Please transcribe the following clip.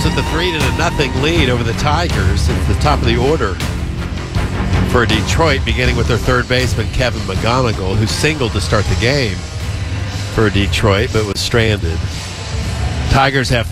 with the 3-0 lead over the Tigers. It's the top of the order for Detroit, beginning with their third baseman, Kevin McGonigal, who singled to start the game for Detroit, but was stranded. Tigers have